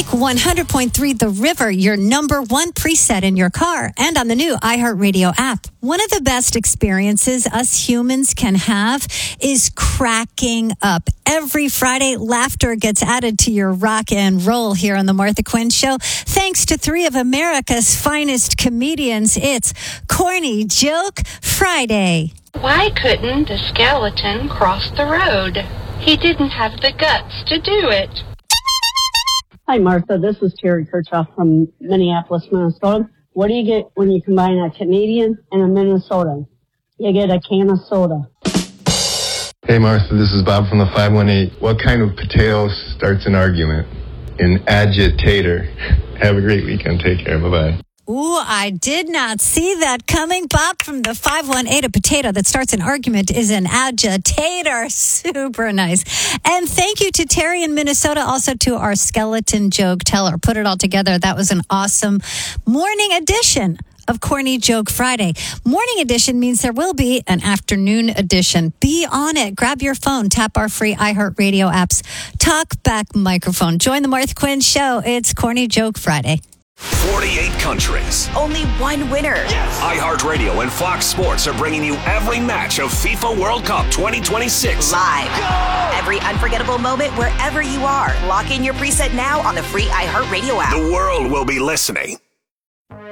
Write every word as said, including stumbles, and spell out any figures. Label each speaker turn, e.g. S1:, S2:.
S1: Make one hundred point three The River your number one preset in your car and on the new iHeartRadio app. One of the best experiences us humans can have is cracking up. Every Friday, laughter gets added to your rock and roll here on the Martha Quinn Show. Thanks to three of America's finest comedians, it's Corny Joke Friday.
S2: Why couldn't the skeleton cross the road? He didn't have the guts to do it.
S3: Hi, Martha. This is Terry Kirchhoff from Minneapolis, Minnesota. What do you get when you combine a Canadian and a Minnesotan? You get a can of soda.
S4: Hey, Martha. This is Bob from the five one eight. What kind of potato starts an argument? An agitator. Have a great weekend. Take care. Bye-bye.
S1: Ooh, I did not see that coming. Bob from the five one eight, a potato that starts an argument is an agitator. Super nice. And thank you to Terry in Minnesota, also to our skeleton joke teller. Put it all together. That was an awesome morning edition of Corny Joke Friday. Morning edition means there will be an afternoon edition. Be on it. Grab your phone. Tap our free iHeartRadio app's Talk Back microphone. Join the Martha Quinn Show. It's Corny Joke Friday.
S5: forty-eight countries.
S6: Only one winner.
S5: Yes. iHeartRadio and Fox Sports are bringing you every match of FIFA World Cup twenty twenty-six.
S6: Live.
S5: Go!
S6: Every unforgettable moment wherever you are. Lock in your preset now on the free iHeartRadio app.
S5: The world will be listening.